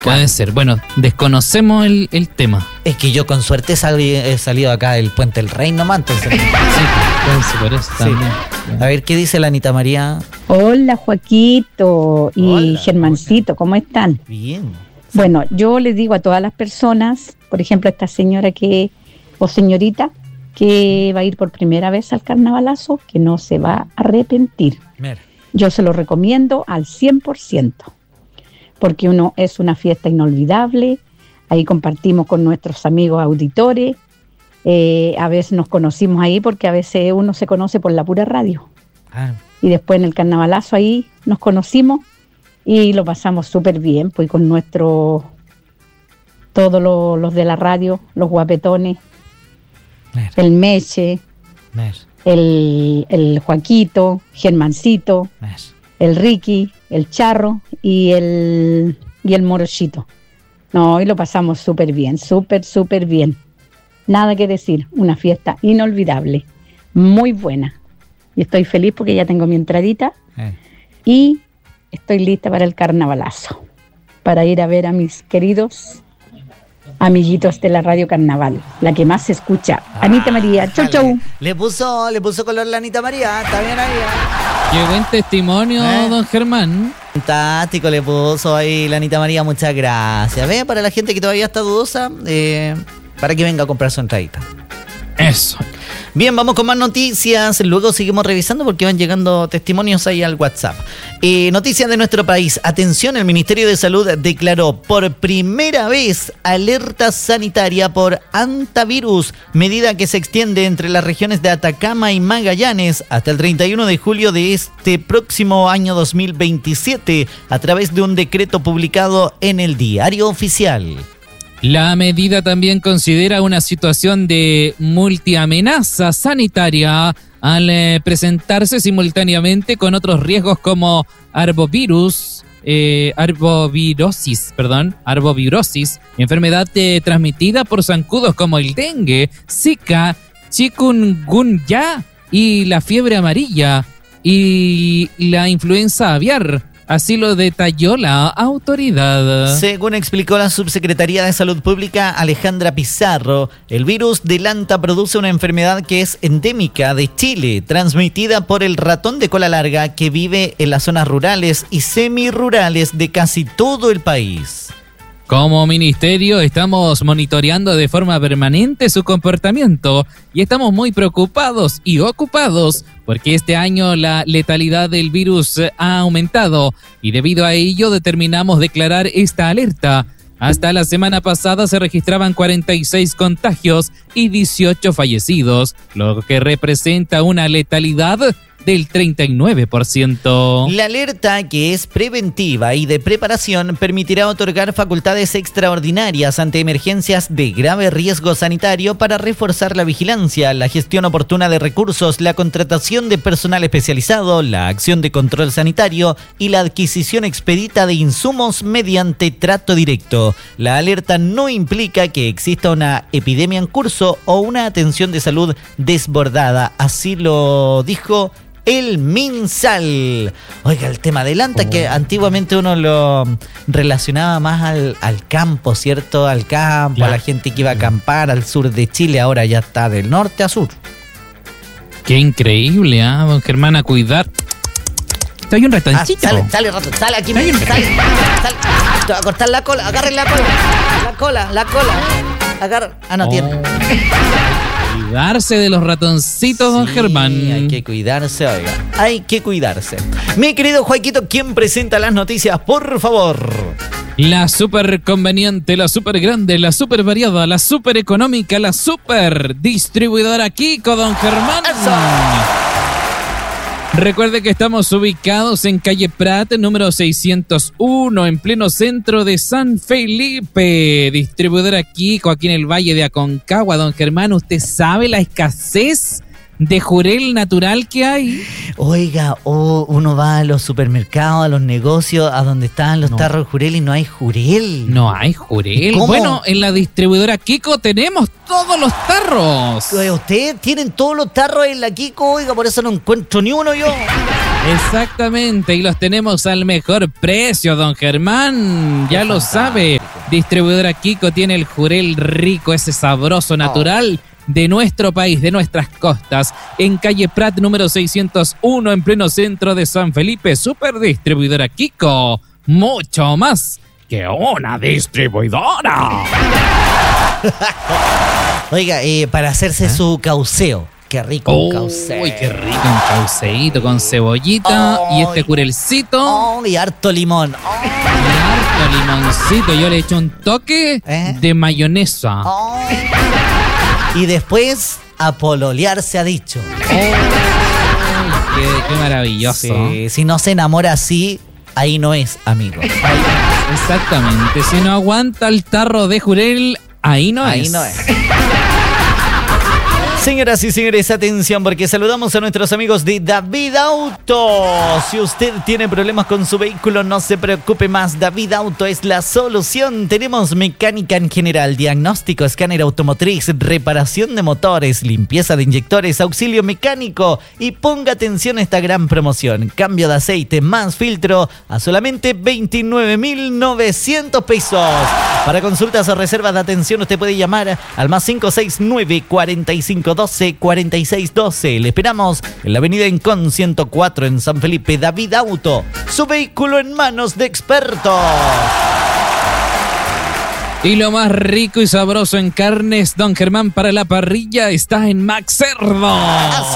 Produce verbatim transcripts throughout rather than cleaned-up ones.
Puede ser. Bueno, desconocemos el, el tema. Es que yo con suerte salí, he salido acá del Puente del Rey nomás, entonces. Sí, puede ser por eso también. Sí. A ver, ¿qué dice la Anita María? Hola, Joaquito y Hola, Germancito, ¿cómo están? Bien. Bueno, yo les digo a todas las personas, por ejemplo, a esta señora que, o señorita, que va a ir por primera vez al carnavalazo, que no se va a arrepentir. Mira. Yo se lo recomiendo al cien por ciento, porque uno es una fiesta inolvidable, ahí compartimos con nuestros amigos auditores, eh, a veces nos conocimos ahí porque a veces uno se conoce por la pura radio. Ah. Y después en el carnavalazo ahí nos conocimos y lo pasamos súper bien, pues con nuestros, todos los, los de la radio, los guapetones, Mira. el Meche, Mira. el, el Joaquito, Germancito, Mira. el Ricky, el Charro y el, y el Morochito. No, y lo pasamos súper bien, súper, súper bien. Nada que decir, una fiesta inolvidable, muy buena. Y estoy feliz porque ya tengo mi entradita Eh. y estoy lista para el carnavalazo, para ir a ver a mis queridos amiguitos de la Radio Carnaval, la que más se escucha. Ah, Anita María, chau, chau. Le puso, le puso color la Anita María, está bien ahí. ¿Eh? Qué buen testimonio, ¿Eh? don Germán. Fantástico, le puso ahí la Anita María, muchas gracias. ¿Ve? Para la gente que todavía está dudosa, eh, para que venga a comprar su entradita. Eso. Bien, vamos con más noticias. Luego seguimos revisando porque van llegando testimonios ahí al WhatsApp. Eh, noticias de nuestro país. Atención, el Ministerio de Salud declaró por primera vez alerta sanitaria por hantavirus, medida que se extiende entre las regiones de Atacama y Magallanes hasta el treinta y uno de julio de este próximo año dos mil veintisiete a través de un decreto publicado en el Diario Oficial. La medida también considera una situación de multiamenaza sanitaria al eh, presentarse simultáneamente con otros riesgos como arbovirus, eh, arbovirosis, perdón, arbovirosis, enfermedad eh, transmitida por zancudos como el dengue, Zika, chikungunya y la fiebre amarilla y la influenza aviar. Así lo detalló la autoridad. Según explicó la subsecretaría de Salud Pública Alejandra Pizarro, el virus del hanta produce una enfermedad que es endémica de Chile, transmitida por el ratón de cola larga que vive en las zonas rurales y semirurales de casi todo el país. Como ministerio estamos monitoreando de forma permanente su comportamiento y estamos muy preocupados y ocupados porque este año la letalidad del virus ha aumentado y debido a ello determinamos declarar esta alerta. Hasta la semana pasada se registraban cuarenta y seis contagios y dieciocho fallecidos, lo que representa una letalidad del treinta y nueve por ciento. La alerta, que es preventiva y de preparación, permitirá otorgar facultades extraordinarias ante emergencias de grave riesgo sanitario para reforzar la vigilancia, la gestión oportuna de recursos, la contratación de personal especializado, la acción de control sanitario y la adquisición expedita de insumos mediante trato directo. La alerta no implica que exista una epidemia en curso o una atención de salud desbordada, así lo dijo el MinSal. Oiga, el tema del hanta, que antiguamente uno lo relacionaba más al, al campo, ¿cierto? Al campo, claro. A la gente que iba a acampar al sur de Chile, ahora ya está del norte a sur. Qué increíble, ¿ah? ¿eh? Don Germán, a cuidar. Hay un ratoncito. Ah, sale, sale, ratón, sale aquí, sale, sale, sale. Te va a cortar la cola, agarren la cola, la cola, la cola. Agarra. Ah, no oh. tiene. Cuidarse de los ratoncitos, sí, don Germán. Hay que cuidarse, oiga. Hay que cuidarse. Mi querido Joaquito, ¿quién presenta las noticias, por favor? La súper conveniente, la súper grande, la súper variada, la súper económica, la súper distribuidora Kiko, don Germán. ¡Eso! Recuerde que estamos ubicados en calle Prat, número seiscientos uno, en pleno centro de San Felipe. Distribuidora Kiko, aquí en el Valle de Aconcagua. Don Germán, ¿usted sabe la escasez de jurel natural que hay? Oiga, oh, uno va a los supermercados, a los negocios, a donde están los no. tarros de jurel y no hay jurel. No hay jurel. ¿Cómo? Bueno, en la distribuidora Kiko tenemos todos los tarros. Ustedes tienen todos los tarros en la Kiko, oiga, por eso no encuentro ni uno yo. Exactamente, y los tenemos al mejor precio, don Germán. Ya lo sabe. Distribuidora Kiko tiene el jurel rico, ese sabroso natural de nuestro país, de nuestras costas. En calle Prat, número seiscientos uno, en pleno centro de San Felipe. Super Distribuidora Kiko. Mucho más que una distribuidora. Oiga, eh, para hacerse ¿Eh? su cauceo. Qué rico un cauceo. Uy, qué rico un cauceíto con cebollita oh, y este jurelcito. Oh, y harto limón. Oh. Y harto limoncito. Yo le echo un toque ¿Eh? de mayonesa. Oh. Y después a pololear se ha dicho. Oh. Qué, qué maravilloso. Sí, si no se enamora así, ahí no es, amigo. Ahí. Exactamente. Si no aguanta el tarro de jurel, ahí no ahí es. Ahí no es. Señoras y señores, atención porque saludamos a nuestros amigos de David Auto. Si usted tiene problemas con su vehículo, no se preocupe más. David Auto es la solución. Tenemos mecánica en general, diagnóstico, escáner automotriz, reparación de motores, limpieza de inyectores, auxilio mecánico. Y ponga atención a esta gran promoción. Cambio de aceite más filtro a solamente veintinueve mil novecientos pesos. Para consultas o reservas de atención, usted puede llamar al más cinco seis nueve, cuarenta y cinco doce, cuarenta y seis doce. Le esperamos en la avenida Incon ciento cuatro en San Felipe. David Auto, su vehículo en manos de expertos. Y lo más rico y sabroso en carnes, don Germán, para la parrilla está en Max Cerdo. Así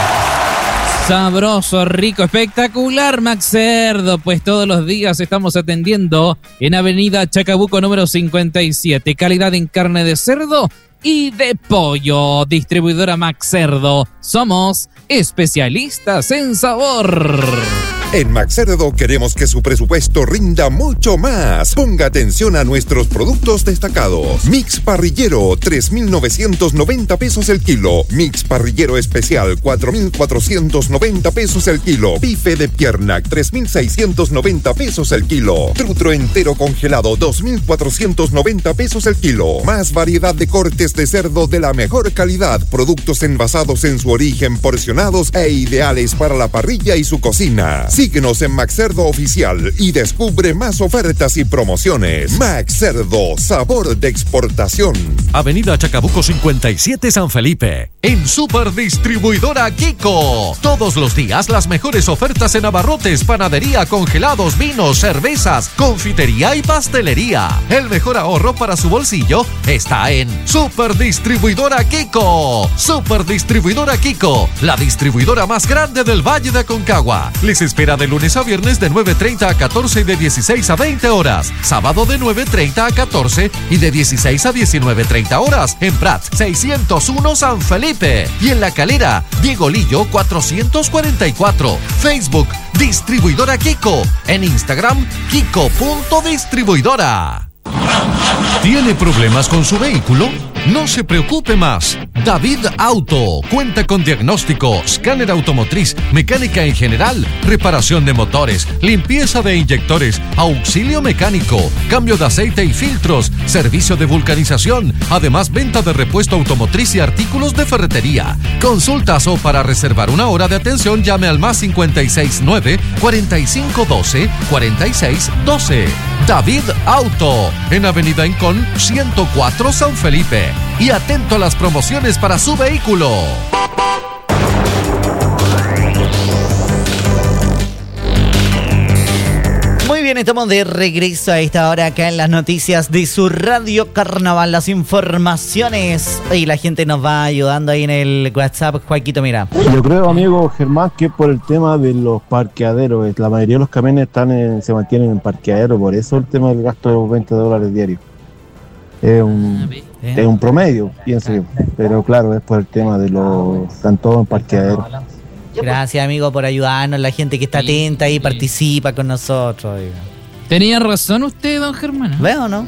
es. Sabroso, rico, espectacular, Max Cerdo. Pues todos los días estamos atendiendo en avenida Chacabuco número cincuenta y siete. Calidad en carne de cerdo y de pollo. Distribuidora Max Cerdo. Somos especialistas en sabor. En Max Cerdo queremos que su presupuesto rinda mucho más. Ponga atención a nuestros productos destacados. Mix parrillero, tres mil novecientos noventa pesos el kilo. Mix parrillero especial, cuatro mil cuatrocientos noventa pesos el kilo. Bife de pierna, tres mil seiscientos noventa pesos el kilo. Trutro entero congelado, dos mil cuatrocientos noventa pesos el kilo. Más variedad de cortes de cerdo de la mejor calidad. Productos envasados en su origen, porcionados e ideales para la parrilla y su cocina. Síguenos en Max Cerdo Oficial y descubre más ofertas y promociones. Max Cerdo, sabor de exportación. Avenida Chacabuco cincuenta y siete San Felipe. En Super Distribuidora Kiko. Todos los días las mejores ofertas en abarrotes, panadería, congelados, vinos, cervezas, confitería y pastelería. El mejor ahorro para su bolsillo está en Super Distribuidora Kiko. Super Distribuidora Kiko, la distribuidora más grande del Valle de Aconcagua. Les espera de lunes a viernes de nueve treinta a catorce y de dieciséis a veinte horas. Sábado de nueve treinta a catorce y de dieciséis a diecinueve treinta horas. En Prat seiscientos uno San Felipe. Y en La Calera, Diego Lillo cuatrocientos cuarenta y cuatro. Facebook, Distribuidora Kiko. En Instagram, Kiko.distribuidora. ¿Tiene problemas con su vehículo? No se preocupe más. David Auto cuenta con diagnóstico, escáner automotriz, mecánica en general, reparación de motores, limpieza de inyectores, auxilio mecánico, cambio de aceite y filtros, servicio de vulcanización, además venta de repuesto automotriz y artículos de ferretería. Consultas o para reservar una hora de atención llame al más cincuenta y seis nueve, cuarenta y cinco doce, cuarenta y seis doce. David Auto, en Avenida Incon ciento cuatro San Felipe. Y atento a las promociones para su vehículo. Muy bien, estamos de regreso a esta hora acá en las noticias de su Radio Carnaval, las informaciones. Y la gente nos va ayudando ahí en el WhatsApp. Joaquito, mira. Yo creo, amigo Germán, que por el tema de los parqueaderos. La mayoría de los camiones están en, se mantienen en parqueadero, por eso el tema del gasto de los veinte dólares diarios. Es un, es un promedio, pienso yo. Pero claro, es por el tema de los... Están todos en parqueadero. Gracias, amigo, por ayudarnos. La gente que está atenta y participa con nosotros. ¿Tenía razón usted, don Germán? ¿Veo o no?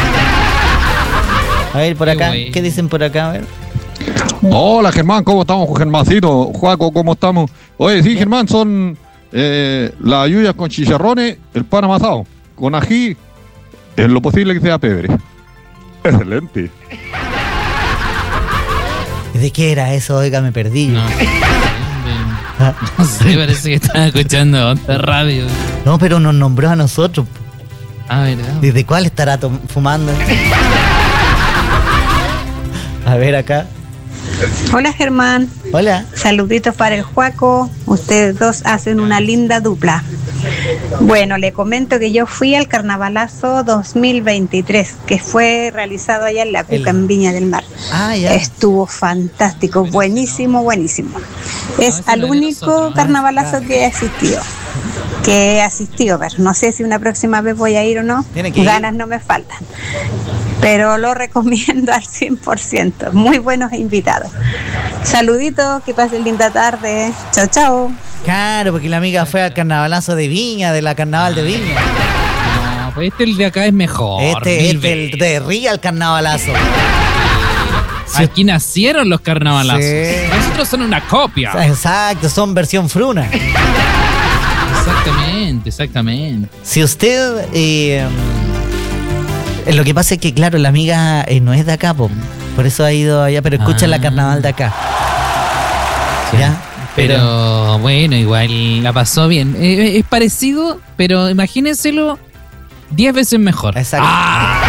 A ver, por acá. ¿Qué dicen por acá? A ver. Hola, Germán. ¿Cómo estamos, Germancito? Juaco, ¿cómo estamos? Oye, sí, Germán, son eh, las yuyas con chicharrones, el pan amasado, con ají, en lo posible que sea pebre. Excelente. ¿De qué era eso? Oiga, me perdí. No. No sé, parece que estaba escuchando otra radio. No, pero nos nombró a nosotros. Ah, ¿verdad? ¿Desde cuál estará tom- fumando? A ver acá. Hola Germán. Hola. Saluditos para el Juaco. Ustedes dos hacen una linda dupla. Bueno, le comento que yo fui al Carnavalazo dos mil veintitrés, que fue realizado allá en la Cuca, en Viña del Mar. Ah, ya. Estuvo fantástico, buenísimo, buenísimo. Es Ah, al único carnavalazo que he asistido. Que he asistido, pero no sé si una próxima vez voy a ir o no. Tiene que ir. Ganas no me faltan. Pero lo recomiendo al cien por ciento. Muy buenos invitados. Saluditos, que pasen linda tarde. Chao, chao. Claro, porque la amiga fue al carnavalazo de Viña, de la carnaval de Viña. No, pues este el de acá es mejor. Este mil es el de Real Carnavalazo. Aquí nacieron los carnavalazos. Sí. Nosotros son una copia. Exacto, son versión fruna. Exactamente, exactamente. Si usted... Eh, lo que pasa es que, claro, la amiga eh, no es de acá, po. Por eso ha ido allá, pero escucha Ah. la carnaval de acá. Sí. ¿Ya? Pero bueno, igual la pasó bien. Eh, es parecido, pero imagínenselo diez veces mejor. Exacto. Ah.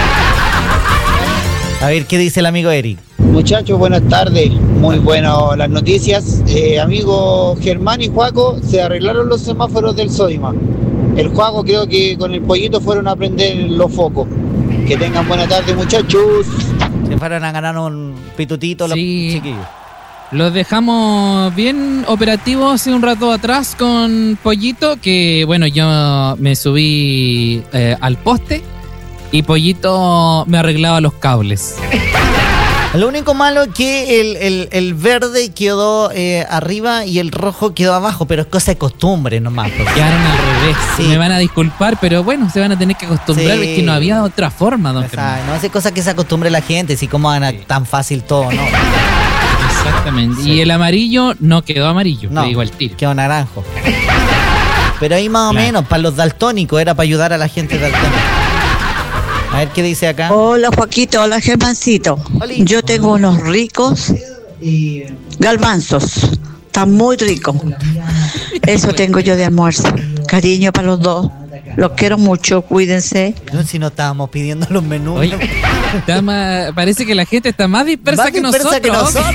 A ver, ¿qué dice el amigo Eric? Muchachos, buenas tardes. Muy buenas las noticias. Eh, amigo Germán y Juaco, se arreglaron los semáforos del Sodima. El Juaco creo que con el pollito fueron a prender los focos. Que tengan buena tarde, muchachos. Se fueron a ganar un pitutito Sí. los chiquillos. Los dejamos bien operativos hace un rato atrás con Pollito, que bueno, yo me subí eh, al poste y Pollito me arreglaba los cables. Lo único malo es que el, el, el verde quedó eh, arriba y el rojo quedó abajo, pero es cosa de costumbre nomás. Porque... Quedaron al revés. Sí. Me van a disculpar, pero bueno, se van a tener que acostumbrar. Sí. Es que no había otra forma, don O sea, Germán. no hace cosa que se acostumbre la gente, si como van Sí. tan fácil todo, ¿no? Exactamente. Sí. Y el amarillo no quedó amarillo, No, te digo al tiro. quedó naranjo. Pero ahí más o Claro. menos, para los daltónicos, era para ayudar a la gente daltónica. A ver qué dice acá. Hola Joaquito, hola Germancito. Oli. Yo tengo unos ricos galbanzos. Están muy ricos. Eso tengo yo de almuerzo. Cariño para los dos. Los quiero mucho, cuídense. No, si no estábamos pidiendo los menús. Oye, está más- parece que la gente está más dispersa, Más que, dispersa nosotros. que nosotros.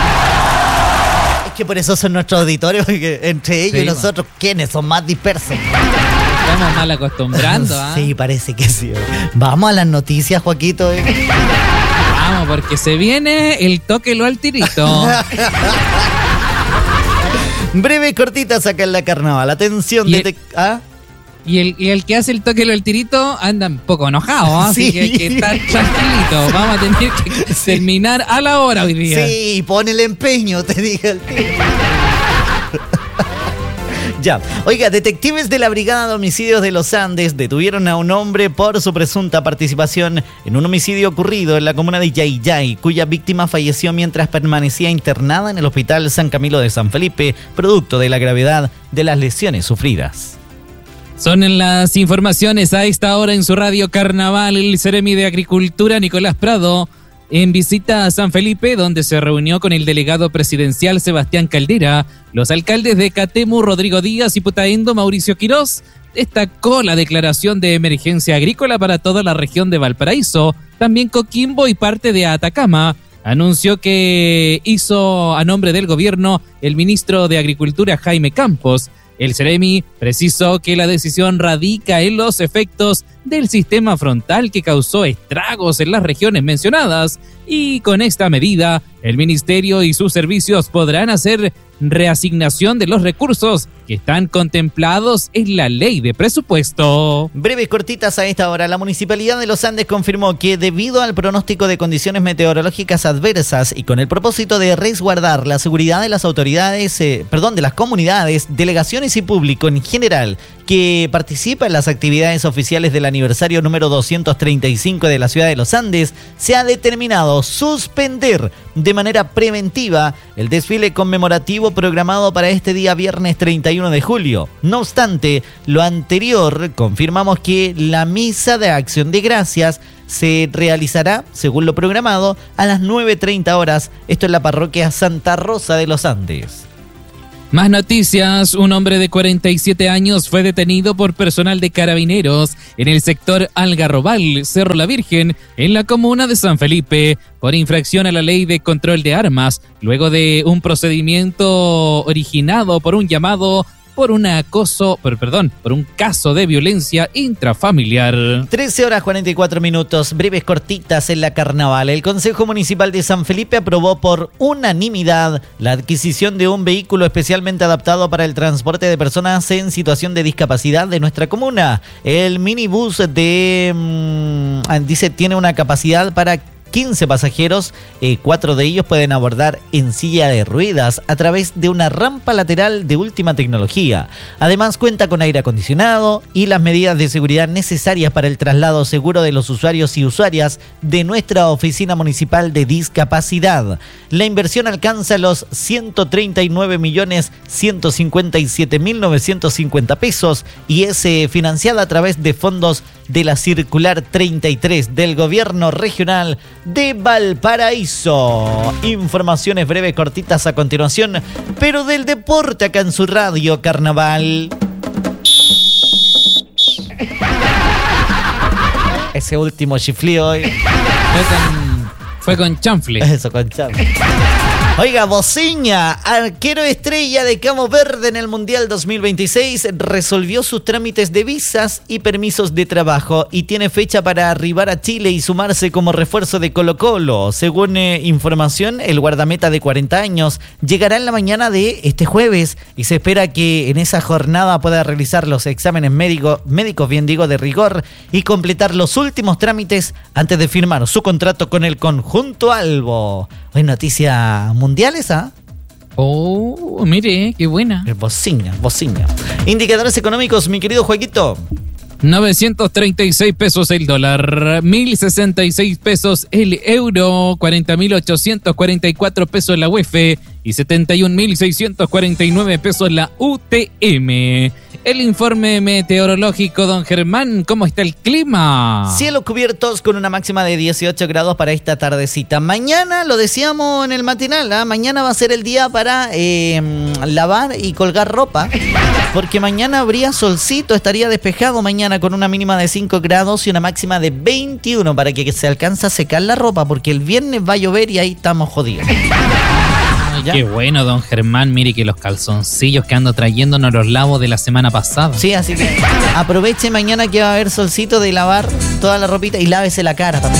Es que por eso son nuestros auditorios, porque entre ellos Sí, y nosotros, ¿quiénes son más dispersos? Estamos mal acostumbrando, ¿ah? Sí, parece que sí. Vamos a las noticias, Joaquito. eh. Vamos, porque se viene el tóquelo al tirito. Breve y cortita saca en la carnaval. Atención, Y desde... ¿Ah? Y el, y el que hace el toquelo al tirito anda un poco enojado, ¿ah? Así Sí. que hay que estar tranquilito. Vamos a tener que terminar a la hora hoy día. Sí, pon el empeño, te diga el tío. Ya, oiga, detectives de la Brigada de Homicidios de los Andes detuvieron a un hombre por su presunta participación en un homicidio ocurrido en la comuna de Yayay, cuya víctima falleció mientras permanecía internada en el Hospital San Camilo de San Felipe, producto de la gravedad de las lesiones sufridas. Son en las informaciones a esta hora en su radio Carnaval, el Ceremi de Agricultura Nicolás Prado, en visita a San Felipe, donde se reunió con el delegado presidencial Sebastián Caldera, los alcaldes de Catemu, Rodrigo Díaz y Putaendo, Mauricio Quirós, destacó la declaración de emergencia agrícola para toda la región de Valparaíso, también Coquimbo y parte de Atacama. Anunció que hizo a nombre del gobierno el ministro de Agricultura Jaime Campos. El Ceremi precisó que la decisión radica en los efectos del sistema frontal que causó estragos en las regiones mencionadas y con esta medida el ministerio y sus servicios podrán hacer reasignación de los recursos que están contemplados en la ley de presupuesto. Breves cortitas a esta hora. La Municipalidad de Los Andes confirmó que debido al pronóstico de condiciones meteorológicas adversas y con el propósito de resguardar la seguridad de las autoridades, eh, perdón, de las comunidades, delegaciones y público en general que participa en las actividades oficiales del aniversario número doscientos treinta y cinco de la ciudad de Los Andes, se ha determinado suspender de manera preventiva el desfile conmemorativo programado para este día viernes treinta y uno de julio. No obstante, lo anterior, confirmamos que la misa de acción de gracias se realizará, según lo programado, a las nueve treinta horas, esto en la parroquia Santa Rosa de los Andes. Más noticias. Un hombre de cuarenta y siete años fue detenido por personal de carabineros en el sector Algarrobal, Cerro La Virgen, en la comuna de San Felipe, por infracción a la ley de control de armas, luego de un procedimiento originado por un llamado por un acoso, por, perdón, por un caso de violencia intrafamiliar. trece horas cuarenta y cuatro minutos, breves cortitas en la Carnaval. El Consejo Municipal de San Felipe aprobó por unanimidad la adquisición de un vehículo especialmente adaptado para el transporte de personas en situación de discapacidad de nuestra comuna. El minibús de, mmm, dice, tiene una capacidad para quince pasajeros, eh, cuatro de ellos pueden abordar en silla de ruedas a través de una rampa lateral de última tecnología. Además cuenta con aire acondicionado y las medidas de seguridad necesarias para el traslado seguro de los usuarios y usuarias de nuestra Oficina Municipal de Discapacidad. La inversión alcanza los ciento treinta y nueve millones ciento cincuenta y siete mil novecientos cincuenta pesos y es eh, financiada a través de fondos de la Circular treinta y tres del Gobierno Regional de Valparaíso. Informaciones breves, cortitas a continuación, pero del deporte acá en su radio Carnaval. Ese último chiflío hoy. Fue con, fue con chanfle. Eso, con chanfle. Oiga, Bociña, arquero estrella de Cabo Verde en el Mundial dos mil veintiséis, resolvió sus trámites de visas y permisos de trabajo y tiene fecha para arribar a Chile y sumarse como refuerzo de Colo-Colo. Según eh, información, el guardameta de cuarenta años llegará en la mañana de este jueves y se espera que en esa jornada pueda realizar los exámenes médico, médicos, bien digo, de rigor y completar los últimos trámites antes de firmar su contrato con el conjunto albo. Hoy noticia mundial esa. Oh, mire, qué buena. Bociña, Bociña. Indicadores económicos, mi querido Joaquito. novecientos treinta y seis pesos el dólar, mil sesenta y seis pesos el euro, cuarenta mil ochocientos cuarenta y cuatro pesos la U E F y setenta y un mil seiscientos cuarenta y nueve pesos la U T M. El informe meteorológico, don Germán, ¿cómo está el clima? Cielos cubiertos con una máxima de dieciocho grados para esta tardecita. Mañana, lo decíamos en el matinal, ¿eh? Mañana va a ser el día para eh, lavar y colgar ropa, porque mañana habría solcito, estaría despejado mañana con una mínima de cinco grados y una máxima de veintiuno para que se alcance a secar la ropa, porque el viernes va a llover y ahí estamos jodidos. ¿Ya? Qué bueno, don Germán. Mire que los calzoncillos que ando trayendo no los lavo de la semana pasada. Sí, así que aproveche mañana que va a haber solcito de lavar toda la ropita y lávese la cara también.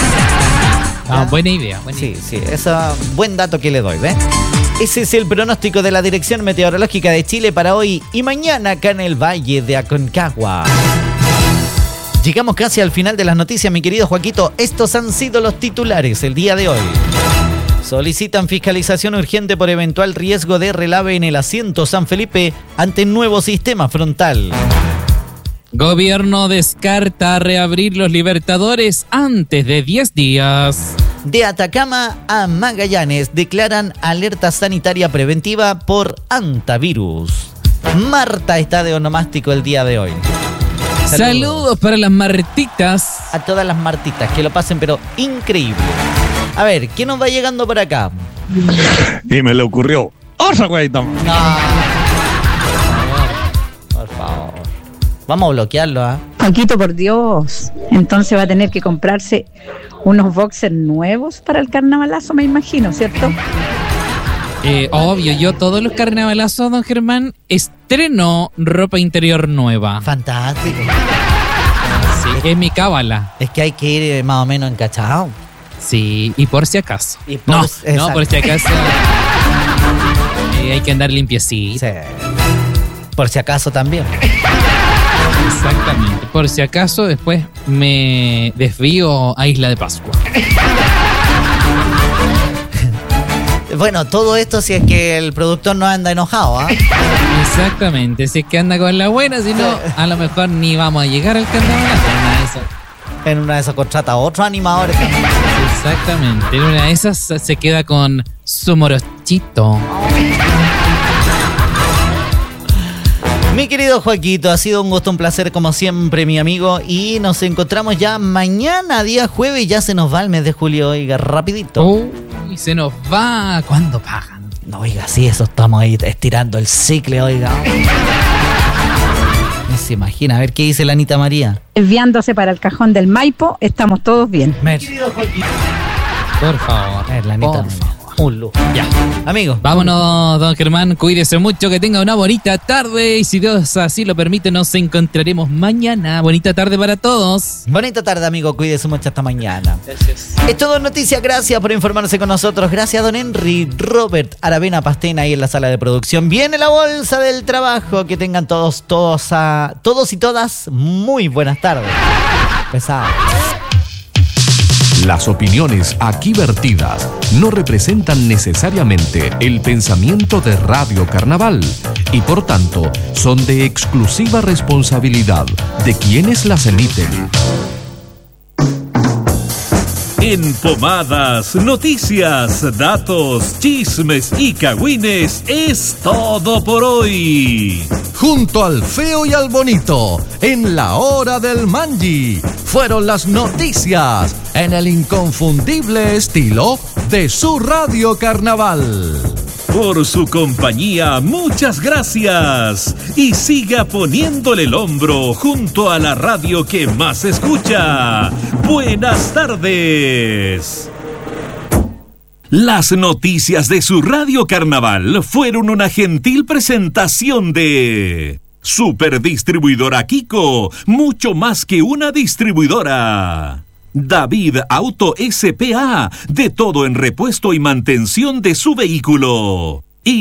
Ah, buena idea. Buena sí, idea. sí, es un buen dato que le doy, ¿ves? Ese es el pronóstico de la Dirección Meteorológica de Chile para hoy y mañana acá en el Valle de Aconcagua. Llegamos casi al final de las noticias, mi querido Joaquito. Estos han sido los titulares el día de hoy. Solicitan fiscalización urgente por eventual riesgo de relave en el asiento San Felipe ante nuevo sistema frontal. Gobierno descarta reabrir los Libertadores antes de diez días. De Atacama a Magallanes declaran alerta sanitaria preventiva por hantavirus. Marta está de onomástico el día de hoy. Saludos. Saludos para las martitas. A todas las martitas, que lo pasen pero increíble. A ver, ¿quién nos va llegando por acá? Y me le ocurrió otra güey. No. Por favor. Por favor. Vamos a bloquearlo, ¿ah? ¿eh? Paquito, por Dios. Entonces va a tener que comprarse unos boxers nuevos para el carnavalazo, me imagino, ¿cierto? Eh, obvio, yo todos los carnavalazos, don Germán, estreno ropa interior nueva. Fantástico. Sí, es mi cábala. Es que hay que ir más o menos encachado. Sí, y por si acaso. Y por, no, exacto. no, por si acaso eh, hay que andar limpiecito. Sí. Por si acaso también. Exactamente. Por si acaso después me desvío a Isla de Pascua. Bueno, todo esto si es que el productor no anda enojado, ¿ah? ¿eh? Exactamente. Si es que anda con la buena, si no, a lo mejor ni vamos a llegar al carnaval. En una de esas contrata a otros animadores también. Exactamente. En una de esas se queda con su morochito. Mi querido Joaquito, ha sido un gusto, un placer como siempre, mi amigo. Y nos encontramos ya mañana, día jueves. Ya se nos va el mes de julio, oiga, rapidito. Oh, y se nos va. ¿Cuándo pagan? No, oiga, sí, eso estamos ahí estirando el cicle, oiga. No se imagina, a ver qué dice la Anita María. Desviándose para el cajón del Maipo, estamos todos bien. Mer. Por favor. Mer, la Anita Por María. favor. Un lujo. Ya. Amigo. Vámonos, don Germán. Cuídese mucho, que tenga una bonita tarde. Y si Dios así lo permite, nos encontraremos mañana. Bonita tarde para todos. Bonita tarde, amigo. Cuídese mucho hasta mañana. Gracias. Es todo noticias. Gracias por informarse con nosotros. Gracias, don Henry. Robert Aravena Pastén ahí en la sala de producción. Viene la bolsa del trabajo. Que tengan todos, todos, a, todos y todas muy buenas tardes. Pesado. Las opiniones aquí vertidas no representan necesariamente el pensamiento de Radio Carnaval y por tanto son de exclusiva responsabilidad de quienes las emiten. En Pomadas, noticias, datos, chismes y cagüines es todo por hoy. Junto al feo y al bonito, en la hora del Manji, fueron las noticias en el inconfundible estilo de su Radio Carnaval. Por su compañía, muchas gracias. Y siga poniéndole el hombro junto a la radio que más escucha. Buenas tardes. Las noticias de su Radio Carnaval fueron una gentil presentación de Superdistribuidora Kiko, mucho más que una distribuidora. David Auto S P A, de todo en repuesto y mantención de su vehículo.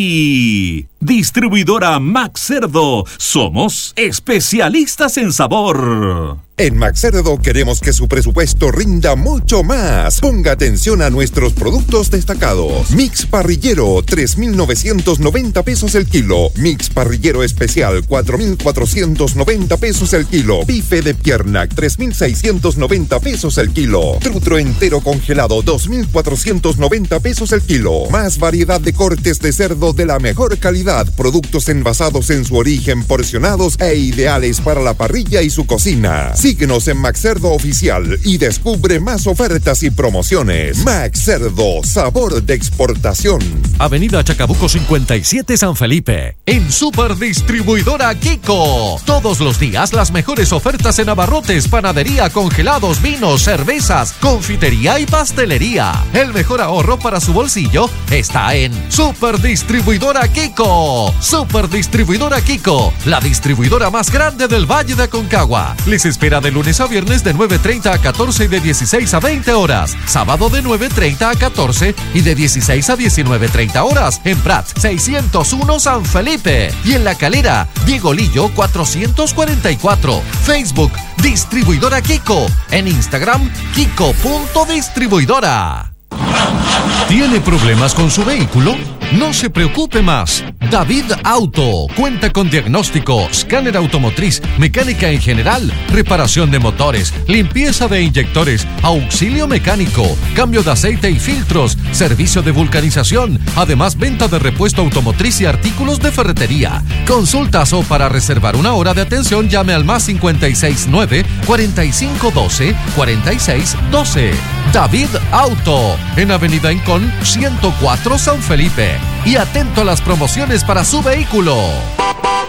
Y Distribuidora Max Cerdo, somos especialistas en sabor. En Max Cerdo queremos que su presupuesto rinda mucho más. Ponga atención a nuestros productos destacados. Mix parrillero, tres mil novecientos noventa pesos el kilo. Mix parrillero especial, cuatro mil cuatrocientos noventa pesos el kilo. Bife de pierna, tres mil seiscientos noventa pesos el kilo. Trutro entero congelado, dos mil cuatrocientos noventa pesos el kilo. Más variedad de cortes de cerdo de la mejor calidad. Productos envasados en su origen, porcionados e ideales para la parrilla y su cocina. Síguenos en Max Cerdo Oficial y descubre más ofertas y promociones. Max Cerdo, sabor de exportación. Avenida Chacabuco cincuenta y siete San Felipe, en Superdistribuidora Kiko. Todos los días las mejores ofertas en abarrotes, panadería, congelados, vinos, cervezas, confitería y pastelería. El mejor ahorro para su bolsillo está en Superdistribuidora Kiko. Superdistribuidora Kiko, la distribuidora más grande del Valle de Aconcagua. Les espera de lunes a viernes de nueve treinta a catorce y de dieciséis a veinte horas. Sábado de nueve treinta a catorce y de dieciséis a diecinueve treinta horas. En Prat seiscientos uno San Felipe. Y en La Calera, Diego Lillo cuatrocientos cuarenta y cuatro. Facebook, Distribuidora Kiko. En Instagram, Kiko.distribuidora. ¿Tiene problemas con su vehículo? No se preocupe más. David Auto cuenta con diagnóstico, escáner automotriz, mecánica en general, reparación de motores, limpieza de inyectores, auxilio mecánico, cambio de aceite y filtros, servicio de vulcanización, además venta de repuesto automotriz y artículos de ferretería. Consultas o para reservar una hora de atención llame al más cincuenta y seis nueve, cuarenta y cinco doce, cuarenta y seis doce. David Auto, en Avenida Incón ciento cuatro San Felipe. Y atento a las promociones para su vehículo.